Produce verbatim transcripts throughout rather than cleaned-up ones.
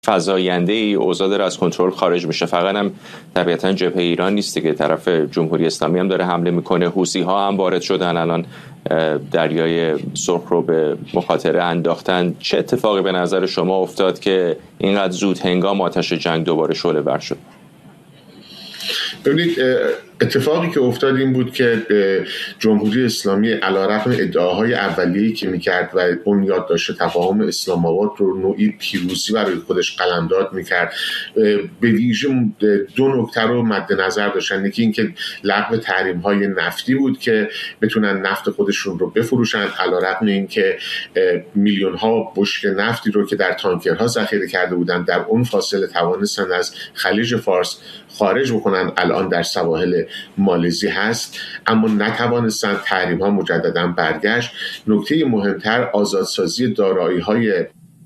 فزاینده‌ای اوضاع داره از کنترل خارج میشه. فقط هم طبیعتاً جبهه ایران نیست که طرف جمهوری اسلامی هم داره حمله میکنه. حوثی ها هم وارد شدن، الان دریای سرخ رو به مخاطره انداختن. چه اتفاقی به نظر شما افتاد که اینقدر زود هنگام آتش جنگ دوباره شعله ور شد؟ ببینید، اتفاقی که افتاد این بود که جمهوری اسلامی علیرغم ادعاهای اولیه‌ای که میکرد و بنیاد داشته تفاهم اسلام آباد رو نوعی پیروزی برای خودش قلمداد میکرد، به ویژه دو نکته رو مد نظر داشتن. یکی این که لغو تحریم‌های نفتی بود که بتونن نفت خودشون رو بفروشن، علیرغم این که میلیون‌ها بشکه نفتی رو که در تانکرها ذخیره کرده بودن در اون فاصله توانستن از خلیج فارس خارج بکنن. الان در سواحل مالزی هست، اما نتوانستن. تحریم ها مجددا برگشت. نکته مهمتر آزادسازی دارایی‌های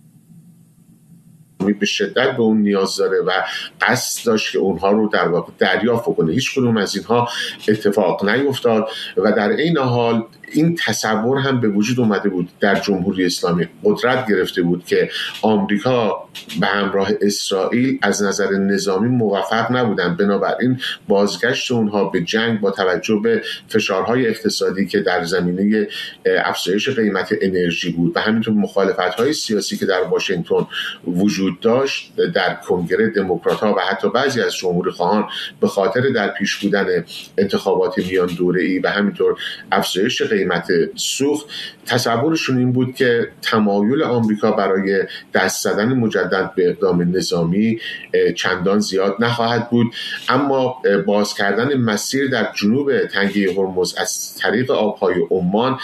به شدت به اون نیاز داره و قصد داشت که اونها رو در واقع دریافت کنه. هیچ کدوم از اینها اتفاق نیفتاد و در این حال این تصور هم به وجود اومده بود در جمهوری اسلامی، قدرت گرفته بود که آمریکا به همراه اسرائیل از نظر نظامی موفق نبودن، بنابراین بازگشت اونها به جنگ با توجه به فشارهای اقتصادی که در زمینه افزایش قیمت انرژی بود و همینطور مخالفت‌های سیاسی که در واشنگتن وجود داشت در کنگره دموکرات‌ها و حتی بعضی از جمهوری‌خواهان به خاطر در پیش بودن انتخابات میان دوره‌ای و همینطور افزایش قیمت سوخت، تصورشون این بود که تمایل آمریکا برای دست زدن مجدد به اقدام نظامی چندان زیاد نخواهد بود. اما باز کردن مسیر در جنوب تنگه هرمز از طریق آبهای عمان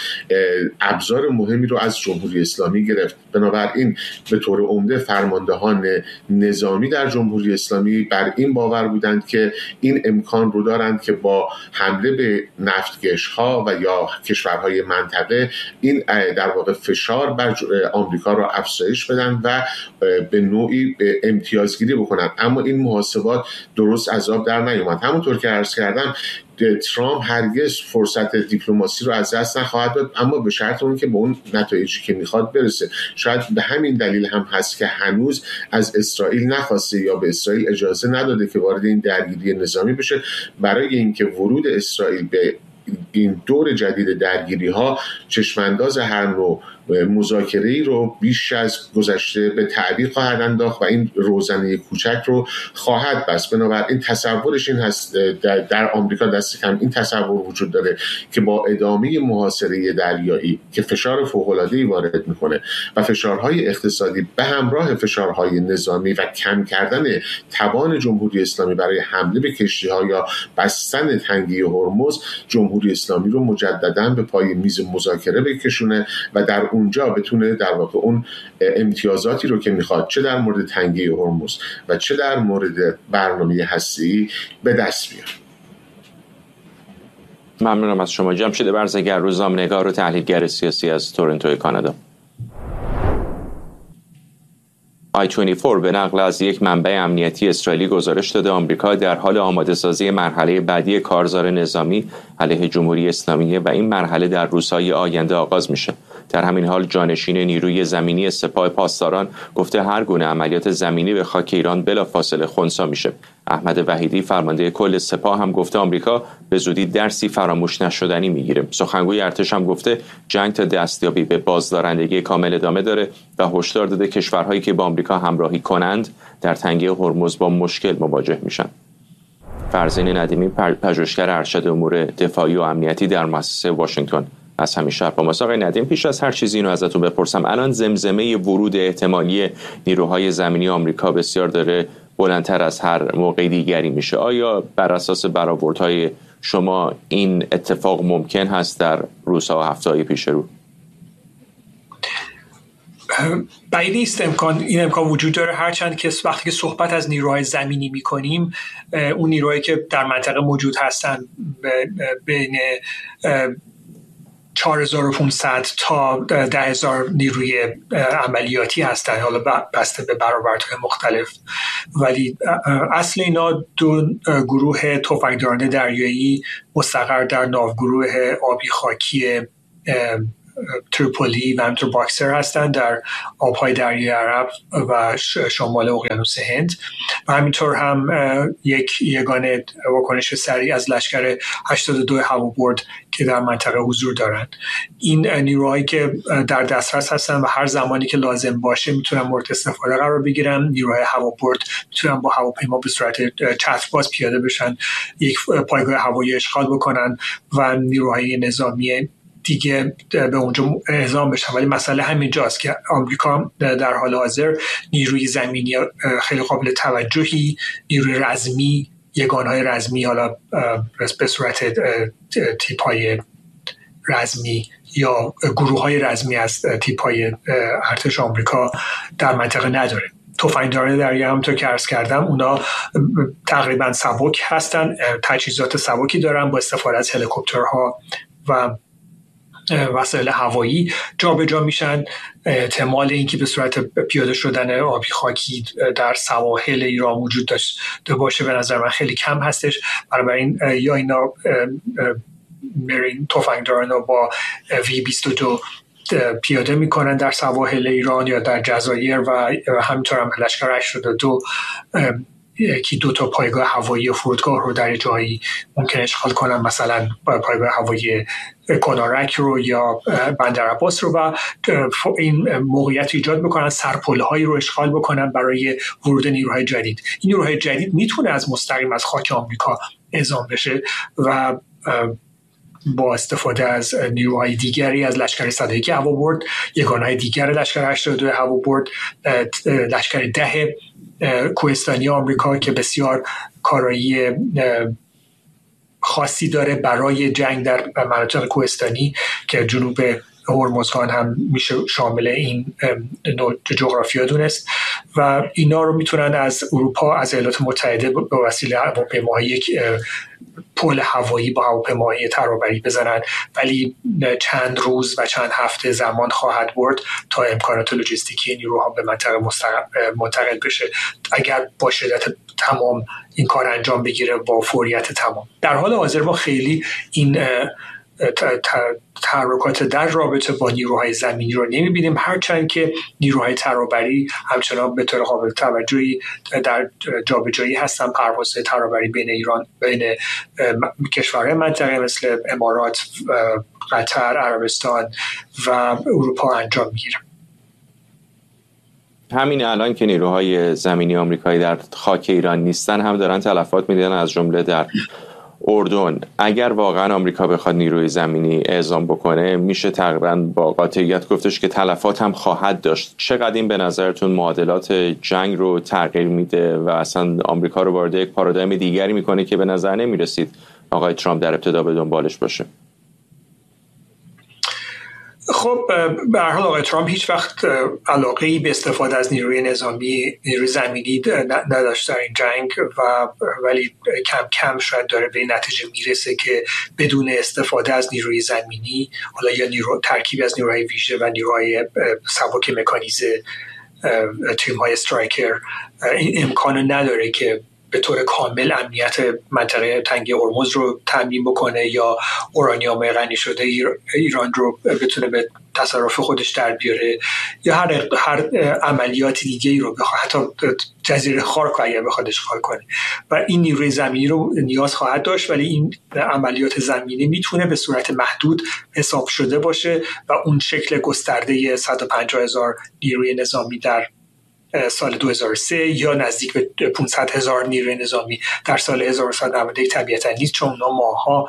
ابزار مهمی رو از جمهوری اسلامی گرفت. بنابراین به طور عمده فرماندهان نظامی در جمهوری اسلامی بر این باور بودند که این امکان رو دارند که با حمله به نفتکش‌ها و یا کشورهای منطقه این در واقع فشار بر آمریکا را افزایش بدن و به نوعی امتیازگیری بکنن. اما این محاسبات درست از آب در نیامد. همونطور که عرض کردم، ترامپ هرگز فرصت دیپلماسی رو از دست نخواهد داد، اما به شرط اون که به اون نتایجی که میخواد برسه. شاید به همین دلیل هم هست که هنوز از اسرائیل نخواسته یا به اسرائیل اجازه نداده که وارد این درگیری نظامی بشه، برای اینکه ورود اسرائیل به این دور جدید درگیری ها چشمانداز هر نوع مذاکره‌ای رو بیش از گذشته به تعبیر خواهد انداخت و این روزنه کوچک رو خواهد بست. بنابراین تصورش این هست در, در آمریکا دست کم این تصور وجود داره که با ادامه محاصره دریایی که فشار فوق‌العاده‌ای وارد میکنه و فشارهای اقتصادی به همراه فشارهای نظامی و کم کردن توان جمهوری اسلامی برای حمله به کشتی‌ها یا بستن تنگه هرمز، جمهوری اسلامی رو مجدداً به پای میز مذاکره بکشونه و در اونجا بتونه در واقع اون امتیازاتی رو که میخواد چه در مورد تنگه هرمز و چه در مورد برنامه هسته‌ای به دست بیاره. ممنونم از شما. جمشید برزگر، روزنامه‌نگار و تحلیلگر سیاسی از تورنتو کانادا. آی بیست و چهار به نقل از یک منبع امنیتی اسرائیلی گزارش داده آمریکا در حال آماده سازی مرحله بعدی کارزار نظامی علیه جمهوری اسلامی و این مرحله در روزهای آینده آغاز میشه. در همین حال جانشین نیروی زمینی سپاه پاسداران گفته هر گونه عملیات زمینی به خاک ایران بلافاصله خنثی میشه. احمد وحیدی فرمانده کل سپاه هم گفته آمریکا به زودی درسی فراموش نشدنی میگیره. سخنگوی ارتش هم گفته جنگ تا دستیابی به بازدارندگی کامل ادامه داره و هشدار داده کشورهایی که با آمریکا همراهی کنند در تنگه هرمز با مشکل مواجه میشن. فرزین ندیمی پژوهشگر ارشد امور دفاعی و امنیتی در مؤسسه واشنگتن از همین شهر با ماست. آقای ندیم، پیش از هر چیزی اینو ازتون بپرسم، الان زمزمه ورود احتمالی نیروهای زمینی آمریکا بسیار داره بلندتر از هر موقع دیگری میشه. آیا بر اساس برآوردهای شما این اتفاق ممکن هست در روزها و هفته‌های پیش رو؟ بعید نیست امکان این امکان وجود داره، هرچند که وقتی که صحبت از نیروهای زمینی میکنیم اون نیروهایی که در منطقه موجود هستن بین چهار هزار و پانصد تا ده هزار نیروی عملیاتی هستن، حالا بسته به برآوردهای مختلف، ولی اصل اینا دو گروه تفنگداران دریایی مستقر در ناوگروه آبی خاکی تریپولی و همینطور باکسر هستند در آبهای دریای عرب و شمال اقیانوس هند و همینطور هم یک یگانه واکنش سریع از لشکر هشتاد و دو هوابرد که در منطقه حضور دارند. این نیروهایی که در دسترس هستن و هر زمانی که لازم باشه میتونن مورد استفاده قرار بگیرن. نیروهای هوابرد میتونن با هواپیما به صورت چترباز پیاده بشن، یک پایگاه هوایی اشغال بکنن و نیروهای نظامی دیگه به اونجا اعزام بشن. ولی مسئله همینجاست که آمریکا در حال حاضر نیروی زمینی خیلی قابل توجهی، نیروی رزمی، یگانهای رزمی، حالا به صورت تیپ‌های رزمی یا گروه‌های رزمی از تیپ‌های ارتش آمریکا در منطقه نداره. تفنگداران دریایی همونطور که عرض کردم اونا تقریبا سبک هستن، تجهیزات سبکی دارن، با استفاده از هلیکوپترها و وسایل هوایی جا به جا میشن. احتمال اینکه به صورت پیاده شدن آبی خاکی در سواحل ایران وجود داشته باشه به نظر من خیلی کم هستش. بنابراین یا اینا مرین تفنگداران رو با وی بیست و دو پیاده میکنن در سواحل ایران یا در جزایر و همینطور هم لشکر هشتاد و دو یکی دو تا پایگاه هوایی و فرودگاه رو در جایی ممکن اشغال کنن، مثلا پایگاه هوایی کنارک رو یا بندر عباس رو، و این موقعیت ایجاد بکنن، سرپل‌هایی رو اشغال بکنن برای ورود نیروهای جدید. این نیروهای جدید میتونه از مستقیم از خاک آمریکا اعزام بشه و با استفاده از نیروهای دیگری از لشکر صد و یک هوابرد، یگانهای دیگر لشکر هشتاد و دو هوابرد، لشکر ده کوهستانی آمریکا که بسیار کارایی خاصی داره برای جنگ در مناطق کوهستانی که جنوب هرمزگان هم میشه شامل این نوع جغرافیا دونست، و اینا رو میتونن از اروپا، از ایالات متحده به وسیله هواپیماهای یک پل هوایی با هواپیماهای ترابری بزنن، ولی چند روز و چند هفته زمان خواهد برد تا امکانات لوجستیکی نیروها به منطقه منتقل بشه اگر با شدت تمام این کار انجام بگیره، با فوریت تمام. در حال حاضر ما خیلی این تحرکات در رابطه با نیروهای زمینی رو نمیبینیم، هرچند که نیروهای ترابری همچنان به طور قابل توجهی در جابجایی هستن. پروازهای ترابری بین ایران بین کشورهای منطقه مثل امارات، قطر، عربستان و اروپا انجام میگیره. همین الان که نیروهای زمینی آمریکایی در خاک ایران نیستن هم دارن تلفات میدن، از جمله در اردن. اگر واقعا آمریکا بخواد نیروی زمینی اعزام بکنه میشه تقریبا با قاطعیت گفتش که تلفات هم خواهد داشت. چقدر این به نظرتون معادلات جنگ رو تغییر میده و اصلا آمریکا رو وارد یک پارادایم دیگری میکنه که به نظر نمیرسید آقای ترامپ در ابتدا به دنبالش باشه؟ خب به هر حال آقای ترامپ هیچ وقت علاقه‌ای به استفاده از نیروی نظامی، نیروی زمینی نداشت در این جنگ و ولی کم کم شاید داره به این نتیجه میرسه که بدون استفاده از نیروی زمینی، حالا یا نیرو ترکیبی از نیروهای ویژه و نیروهای سبک مکانیزه، تیم‌های استرایکر، این امکانو نداره که به طور کامل امنیت منطقه تنگه هرمز رو تامین بکنه یا اورانیوم غنی شده ایران رو بتونه به تصرف خودش در بیاره یا هر هر عملیات دیگه ای رو بخواد، حتی جزیره خارک اگه بخواد اشغال کنه. و این نیروی زمینی رو نیاز خواهد داشت، ولی این عملیات زمینی میتونه به صورت محدود حساب شده باشه و اون شکل گسترده صد و پنجاه هزار نیروی نظامی در سال دو هزار و سه یا نزدیک به پانصد هزار نیروی نظامی در سال هزار و نهصد و نود و یک طبیعتا نیست، چون اونا ماها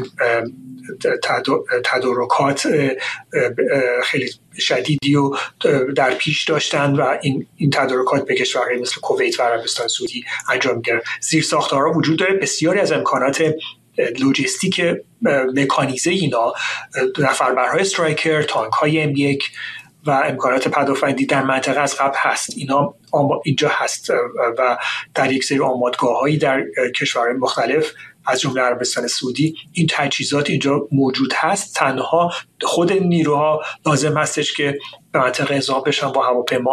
تدارکات خیلی شدیدی و در پیش داشتن و این این تدارکات به کشورهای مثل کویت و عربستان سعودی انجام می‌گیره. زیرساخت‌ها وجود داره، بسیاری از امکانات لوجستیک مکانیزه اینا، نفربرهای استرایکر، تانک‌های ام یک و امکانات پدافندی در منطقه از قبل هست. اینا اینجا هست و در یک سری آمادگاه‌هایی در کشورهای مختلف از جمله عربستان سعودی این تجهیزات اینجا موجود هست. تنها خود نیروها لازم هستش که به منطقه اعزام بشن با هواپیما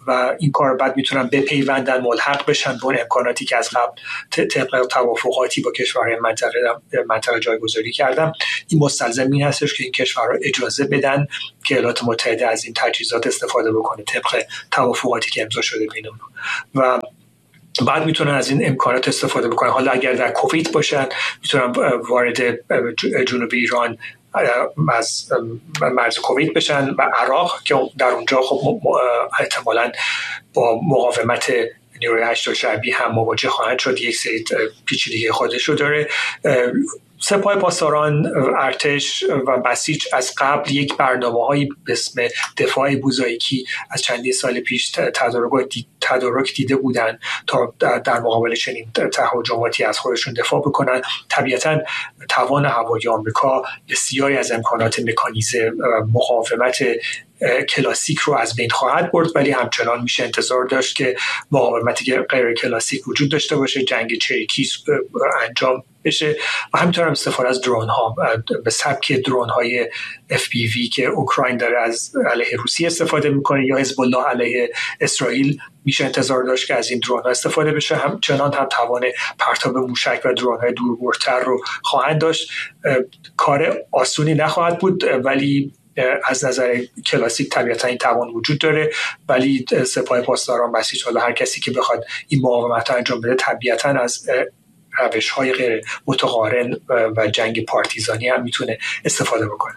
و این کار بعد میتونن بپیوندن، ملحق بشن به اون امکاناتی که از قبل طبق توافقاتی با کشورهای منطقه منطقه جایگذاری کردن. این مستلزم این هستش که این کشورها اجازه بدن که ایالات متحده از این تجهیزات استفاده بکنه طبق توافقاتی که امضا شده بین اونها و بعد میتونن از این امکانات استفاده بکنن. حالا اگر در کویت باشن میتونن وارد جنوب ایران از مرز کویت بشن و عراق که در اونجا خب احتمالاً با مقاومت نیروی هشت شعبی هم مواجه خواهند شد. یک سری پیچیدگی خودش رو داره. سپاه پاسداران، ارتش و بسیج از قبل یک برنامه‌هایی به اسم دفاع بوزاییکی از چندین سال پیش تدارک دیده بودن تا در مقابل چنین تهاجماتی از خودشون دفاع بکنن. طبیعتاً توان هوایی آمریکا بسیاری از امکانات مکانیزه مقاومت کلاسیک رو از بین خواهد برد، ولی همچنان میشه انتظار داشت که مقاومتی غیر کلاسیک وجود داشته باشه، جنگ چریکی انجام بشه و همینطور هم استفاده از درون ها به سبک درون های اف پی وی که اوکراین داره از علیه روسیه استفاده میکنه یا حزب الله علیه اسرائیل. میشه انتظار داشت که از این درون ها استفاده بشه. همچنان هم توان پرتاب موشک و درون های دوربرتر رو خواهند داشت. کار آسونی نخواهد بود، ولی از نظر کلاسیک طبیعتا این توان وجود داره. ولی سپاه پاسداران، بسیج، حالا هر کسی که بخواد این مقاومت رو انجام بده طبیعتا از روش‌های غیر متقارن و جنگ پارتیزانی هم میتونه استفاده بکنه.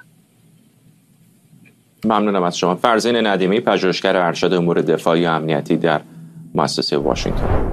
ممنونم از شما. فرزین ندیمی، پژوهشگر ارشد امور دفاعی و امنیتی در مؤسسه واشنگتن.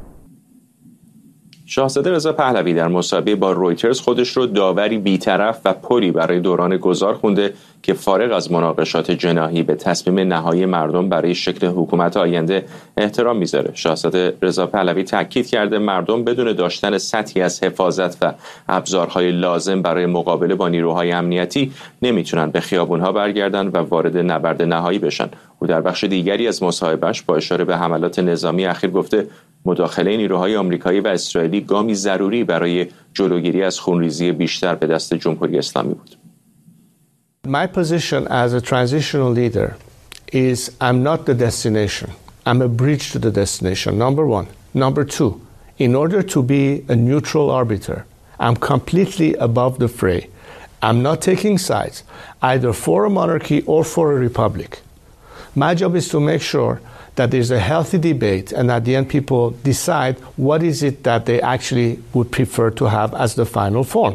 شاهزاده رضا پهلوی در مصاحبه با رویترز خودش رو داوری بی‌طرف و پری برای دوران گذار خونده که فارغ از مناقشات جناحی به تصمیم نهایی مردم برای شکل حکومت آینده احترام میذاره. شاهزاده رضا پهلوی تاکید کرده مردم بدون داشتن سطحی از حفاظت و ابزارهای لازم برای مقابله با نیروهای امنیتی نمیتونن به خیابونها برگردن و وارد نبرد نهایی بشن. او در بخش دیگری از مصاحبهش با اشاره به حملات نظامی اخیر گفته مداخله نیروهای آمریکایی و اسرائیلی گامی ضروری برای جلوگیری از خونریزی بیشتر به دست جمهوری اسلامی بود. My position as a transitional leader is I'm not the destination. I'm a bridge to the destination, number one. Number two, in order to be a neutral arbiter, I'm completely above the fray. I'm not taking sides, either for a monarchy or for a republic. My job is to make sure that there's a healthy debate and at the end people decide what is it that they actually would prefer to have as the final form.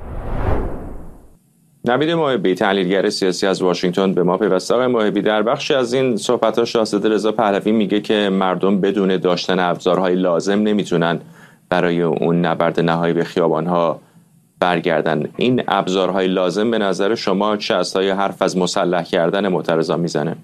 نوید محبی، تحلیلگر سیاسی از واشنگتن به ما پیوسته. آقای محبی، در بخشی از این صحبت‌ها شاهزاده رضا پهلوی میگه که مردم بدون داشتن ابزارهای لازم نمیتونن برای اون نبرد نهایی به خیابان‌ها برگردن. این ابزارهای لازم به نظر شما چه است؟ یا حرف از مسلح کردن معترضان میزنه؟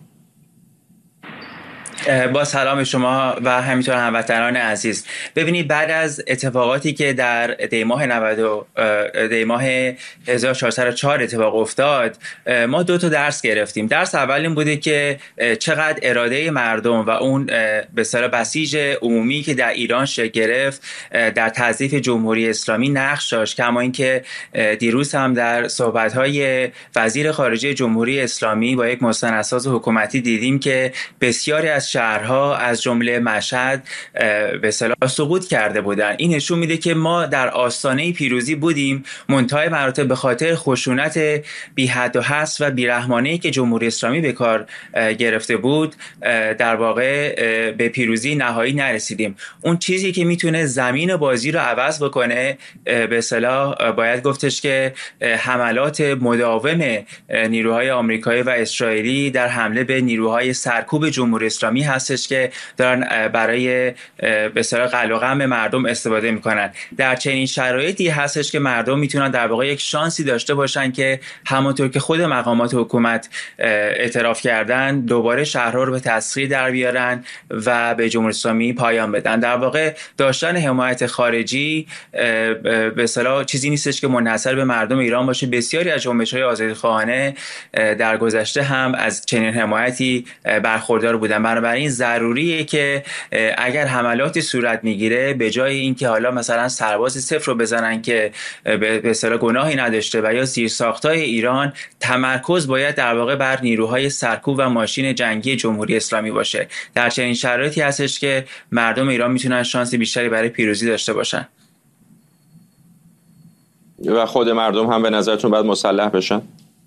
با سلام شما و همینطور هموطنان عزیز. ببینید، بعد از اتفاقاتی که در دی ماه نود دی ماه هزار و چهارصد و چهار اتفاق افتاد، ما دو تا درس گرفتیم. درس اول این بوده که چقدر اراده مردم و اون به اصطلاح بسیج عمومی که در ایران شکل گرفت در تضعیف جمهوری اسلامی نقش داشت، کما اینکه دیروز هم در صحبت‌های وزیر خارجه جمهوری اسلامی با یک مستندساز حکومتی دیدیم که بسیاری از شهرها از جمله مشهد به اصطلاح سقوط کرده بودند. این نشون میده که ما در آستانه پیروزی بودیم، منتهای مراتب به خاطر خشونت بی حد و حصر و بیرحمانه‌ای که جمهوری اسلامی به کار گرفته بود در واقع به پیروزی نهایی نرسیدیم. اون چیزی که میتونه زمین بازی رو عوض بکنه به اصطلاح باید گفتش که حملات مداوم نیروهای آمریکایی و اسرائیلی در حمله به نیروهای سرکوب جمهوری اسلامی هستش که دارن برای به اصطلاح قلع و قم مردم استفاده میکنن. در چنین شرایطی هستش که مردم میتونن در واقع یک شانسی داشته باشن که همونطور که خود مقامات حکومت اعتراف کردن دوباره شهرها رو به تسخیر در بیارن و به جمهوری اسلامی پایان بدن. در واقع داشتن حمایت خارجی به اصطلاح چیزی نیستش که منحصر به مردم ایران باشه. بسیاری از جنبش‌های آزادیخواهانه در گذشته هم از چنین حمایتی برخوردار بودن. بنابراین بنابراین ضروریه که اگر حملاتی صورت میگیره به جای اینکه حالا مثلا سرباز صفر رو بزنن که به اصطلاح گناهی نداشته و یا زیرساخت‌های ایران، تمرکز باید در واقع بر نیروهای سرکوب و ماشین جنگی جمهوری اسلامی باشه. در چنین شرایطی هستش که مردم ایران میتونن شانس بیشتری برای پیروزی داشته باشن. و خود مردم هم به نظرتون باید مسلح بشن؟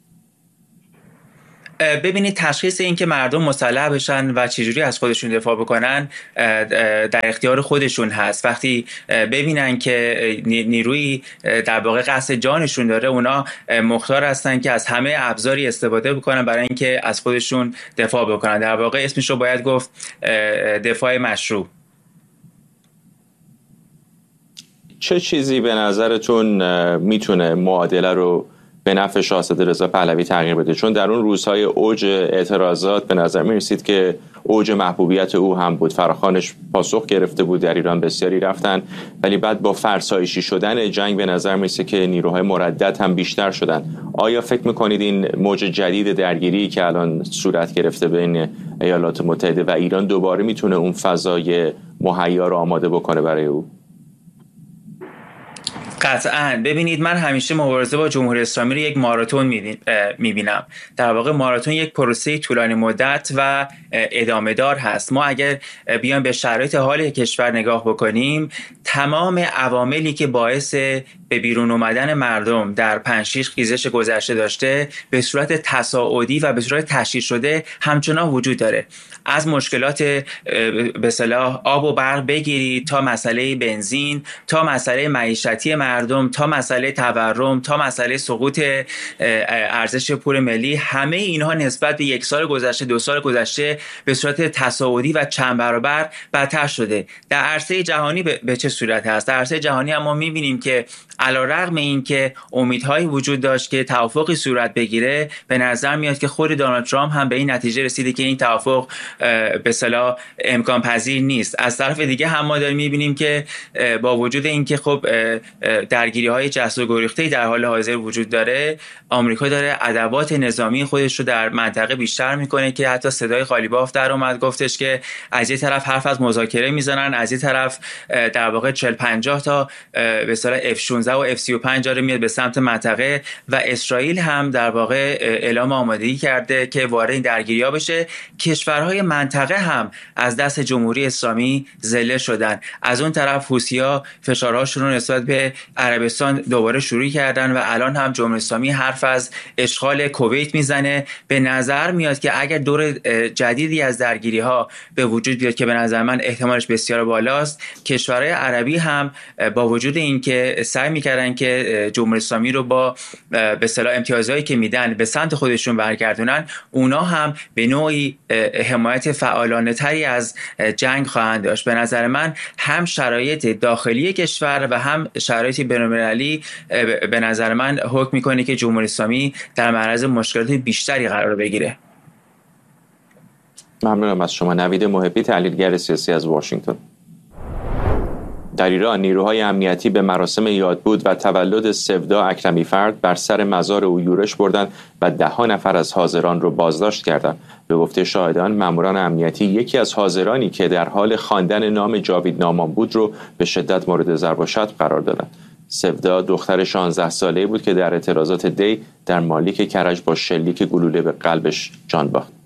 ببینید، تشخیص این که مردم مسلح بشن و چجوری از خودشون دفاع بکنن در اختیار خودشون هست. وقتی ببینن که نیروی در واقع قصد جانشون داره، اونا مختار هستن که از همه ابزاری استفاده بکنن برای اینکه از خودشون دفاع بکنن. در واقع اسمش رو باید گفت دفاع مشروع. چه چیزی به نظرتون میتونه معادله رو به نفع شاهزاده رضا پهلوی تغییر بده؟ چون در اون روزهای اوج اعتراضات به نظر می رسید که اوج محبوبیت او هم بود. فراخوانش پاسخ گرفته بود، در ایران بسیاری رفتن، ولی بعد با فرسایشی شدن جنگ به نظر می رسید که نیروهای مردد هم بیشتر شدن. آیا فکر میکنید این موج جدید درگیری که الان صورت گرفته بین ایالات متحده و ایران دوباره میتونه اون فضای مهیا رو آماده بکنه برای او؟ قطعاً. ببینید، من همیشه مبارزه با جمهوری اسلامی رو یک ماراتون میبینم. در واقع ماراتون یک پروسه طولانی مدت و ادامه دار هست. ما اگر بیان به شرایط حال کشور نگاه بکنیم، تمام عواملی که باعث به بیرون اومدن مردم در پنج شش خیزش گذشته داشته به صورت تصاعدی و به صورت تشدید شده همچنان وجود داره. از مشکلات به اصطلاح آب و برق بگیرید تا مسئله بنزین، تا مسئله معیشتی مردم، تا مسئله تورم، تا مسئله سقوط ارزش پول ملی، همه اینها نسبت به یک سال گذشته، دو سال گذشته به صورت تصاعدی و چند برابر بدتر شده. در عرصه جهانی به چه صورت هست؟ در عرصه جهانی هم ما می‌بینیم که علی‌رغم اینکه امیدهایی وجود داشت که توافقی صورت بگیره، به نظر میاد که خود دونالد ترامپ هم به این نتیجه رسیده که این توافق به اصطلاح امکان پذیر نیست. از طرف دیگه هم ما داریم می‌بینیم که با وجود اینکه خب درگیری‌های جسور گریخته‌ای در حال حاضر وجود داره، آمریکا داره ادوات نظامی خودش رو در منطقه بیشتر میکنه که حتی صدای قالیباف در اومد گفتش که از یه طرف حرف از مذاکره میزنن، از یه طرف در واقع چهل پنجاه تا به اصطلاح اف شانزده و اف سی و پنج داره میاد به سمت منطقه و اسرائیل هم در واقع اعلام آمادگی کرده که وارد این درگیری‌ها بشه. کشورهای منطقه هم از دست جمهوری اسلامی ذله شدن. از اون طرف حوثی‌ها فشارهاشون رو نسبت به عربستان دوباره شروع کردن و الان هم جمهوری اسلامی حرف از اشغال کویت میزنه. به نظر میاد که اگر دور جدیدی از درگیری‌ها به وجود بیاد که به نظر من احتمالش بسیار بالاست، کشورهای عربی هم با وجود اینکه سعی میکردن که جمهوری اسلامی رو با به اصطلاح امتیازهایی که میدن به سمت خودشون برگردونن، اونا هم به نوعی حمایت فعالانه تری از جنگ خواهند داشت. به نظر من هم شرایط داخلی کشور و هم شرایط بین‌المللی به نظر من حکم میکنه که جمهوری اسلامی در معرض مشکلات بیشتری قرار بگیره. ممنونم از شما. نوید محبی، تحلیلگر سیاسی از واشنگتن. در ایران نیروهای امنیتی به مراسم یادبود و تولد سودا اکرمی فرد بر سر مزار او یورش بردند و ده ها نفر از حاضران را بازداشت کردند. به گفته شاهدان، ماموران امنیتی یکی از حاضرانی که در حال خواندن نام جاوید نامان بود رو به شدت مورد ضرب و شتم قرار دادند. سودا دختر شانزده ساله‌ای بود که در اعتراضات دی در مالیک کرج با شلیک گلوله به قلبش جان باخت.